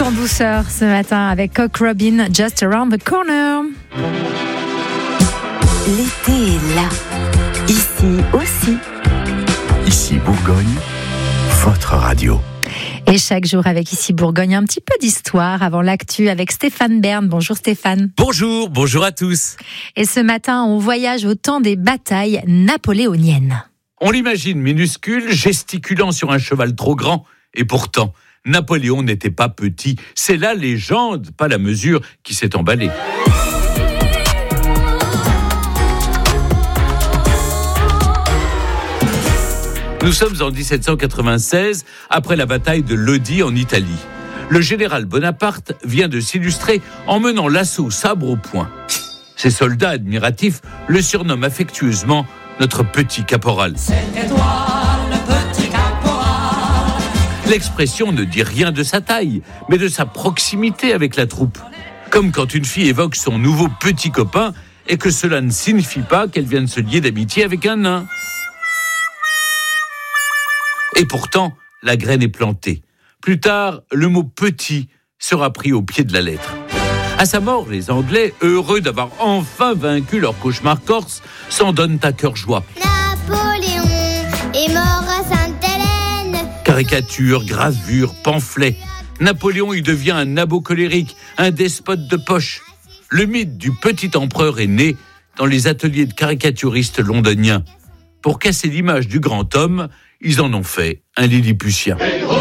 Tout en douceur ce matin avec Cock Robin, Just Around the Corner. L'été est là, ici aussi. Ici Bourgogne, votre radio. Et chaque jour avec Ici Bourgogne, un petit peu d'histoire avant l'actu avec Stéphane Bern. Bonjour Stéphane. Bonjour à tous. Et ce matin, on voyage au temps des batailles napoléoniennes. On l'imagine minuscule, gesticulant sur un cheval trop grand, et pourtant, Napoléon n'était pas petit. C'est la légende, pas la mesure, qui s'est emballée. Nous sommes en 1796, après la bataille de Lodi en Italie. Le général Bonaparte vient de s'illustrer en menant l'assaut sabre au poing. Ses soldats admiratifs le surnomment affectueusement notre petit caporal. C'était toi, le petit caporal. L'expression ne dit rien de sa taille, mais de sa proximité avec la troupe. Comme quand une fille évoque son nouveau petit copain et que cela ne signifie pas qu'elle vient de se lier d'amitié avec un nain. Et pourtant, la graine est plantée. Plus tard, le mot « petit » sera pris au pied de la lettre. À sa mort, les Anglais, heureux d'avoir enfin vaincu leur cauchemar corse, s'en donnent à cœur joie. Napoléon est mort à Sainte-Hélène. Caricatures, gravures, pamphlets. Napoléon y devient un nabo colérique, un despote de poche. Le mythe du petit empereur est né dans les ateliers de caricaturistes londoniens. Pour casser l'image du grand homme, ils en ont fait un lilliputien.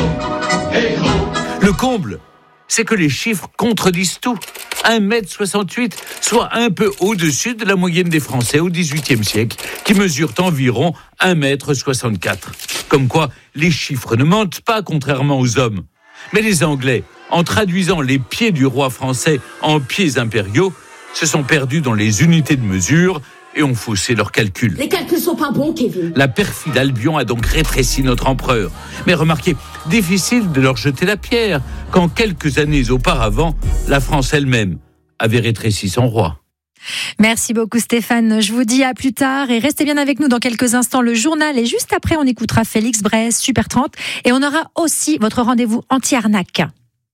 Le comble, c'est que les chiffres contredisent tout. 1,68 m, soit un peu au-dessus de la moyenne des Français au XVIIIe siècle, qui mesurent environ 1,64 m. Comme quoi, les chiffres ne mentent pas, contrairement aux hommes. Mais les Anglais, en traduisant les pieds du roi français en pieds impériaux, se sont perdus dans les unités de mesure et ont faussé leurs calculs. Les calculs sont pas bons, Kevin. La perfide Albion a donc rétréci notre empereur. Mais remarquez, difficile de leur jeter la pierre, quand quelques années auparavant, la France elle-même avait rétréci son roi. Merci beaucoup Stéphane. Je vous dis à plus tard et restez bien avec nous dans quelques instants. Le journal et juste après, on écoutera Félix Brès, Super 30 et on aura aussi votre rendez-vous anti-arnaque.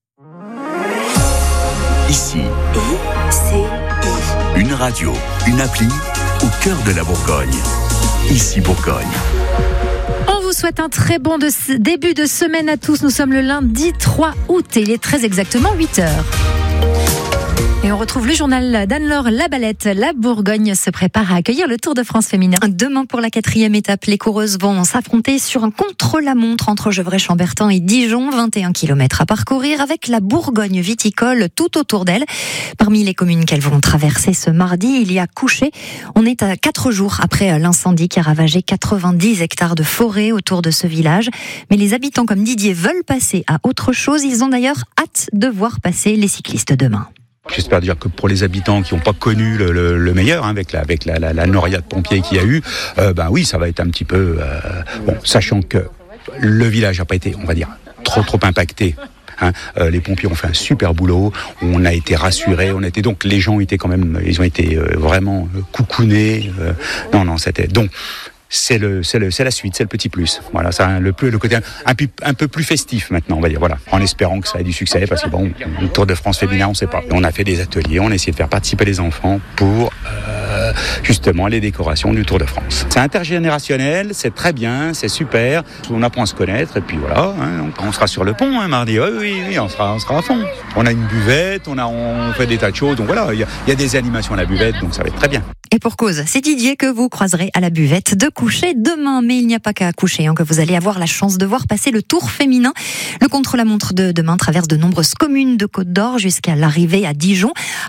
Ici, I-C-I. une radio, une appli au cœur de la Bourgogne. Ici Bourgogne. On vous souhaite un très bon début de semaine à tous. Nous sommes le lundi 3 août et il est très exactement 8h. Et on retrouve le journal d'Anne-Laure Labalette. La Bourgogne se prépare à accueillir le Tour de France féminin. Demain, pour la 4e étape, les coureuses vont s'affronter sur un contre-la-montre entre Gevrey-Chambertin et Dijon. 21 km à parcourir avec la Bourgogne viticole tout autour d'elles. Parmi les communes qu'elles vont traverser ce mardi, il y a Couchet. On est à 4 jours après l'incendie qui a ravagé 90 hectares de forêt autour de ce village. Mais les habitants comme Didier veulent passer à autre chose. Ils ont d'ailleurs hâte de voir passer les cyclistes demain. J'espère dire que pour les habitants qui n'ont pas connu le meilleur, avec la noria de pompiers qu'il y a eu, oui, ça va être un petit peu... sachant que le village n'a pas été, on va dire, trop impacté. Les pompiers ont fait un super boulot, on a été rassurés, donc les gens étaient quand même, ils ont été vraiment coucounés. C'était... Donc, c'est la suite, c'est le petit plus. Voilà, ça le côté un peu plus festif maintenant, on va dire. Voilà, en espérant que ça ait du succès, parce que le Tour de France féminin, on sait pas. On a fait des ateliers, on a essayé de faire participer les enfants pour justement les décorations du Tour de France. C'est intergénérationnel, c'est très bien, c'est super. On apprend à se connaître et puis voilà. On sera sur le pont mardi. Oui, on sera à fond. On a une buvette, on fait des tas de choses. Donc voilà, il y a des animations à la buvette, donc ça va être très bien. Et pour cause, c'est Didier que vous croiserez à la buvette de Couchet demain. Mais il n'y a pas qu'à Couchet que vous allez avoir la chance de voir passer le Tour féminin. Le contre-la-montre de demain traverse de nombreuses communes de Côte d'Or jusqu'à l'arrivée à Dijon.